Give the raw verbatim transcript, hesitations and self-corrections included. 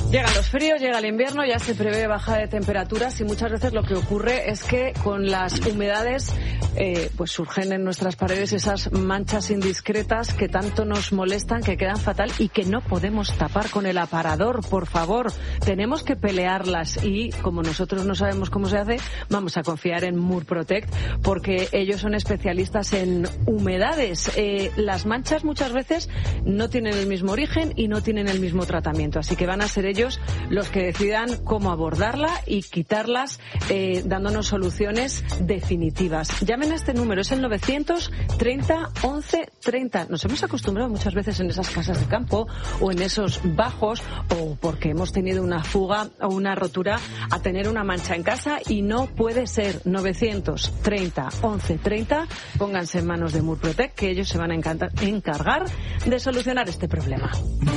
Llegan los fríos, llega el invierno, ya se prevé baja de temperaturas y muchas veces lo que ocurre es que con las humedades eh, pues surgen en nuestras paredes esas manchas indiscretas que tanto nos molestan, que quedan fatal y que no podemos tapar con el aparador. Por favor, tenemos que pelearlas y como nosotros no sabemos cómo se hace, vamos a confiar en Murprotect porque ellos son especialistas en humedades. Eh, las manchas muchas veces no tienen el mismo origen y no tienen el mismo tratamiento, así que van a ser ellos los que decidan cómo abordarla y quitarlas, eh, dándonos soluciones definitivas. Llamen a este número, es el novecientos treinta once treinta. Nos hemos acostumbrado muchas veces en esas casas de campo o en esos bajos o porque hemos tenido una fuga o una rotura a tener una mancha en casa y no puede ser. Novecientos treinta once treinta. Pónganse en manos de Murprotect que ellos se van a encantar, encargar de solucionar este problema.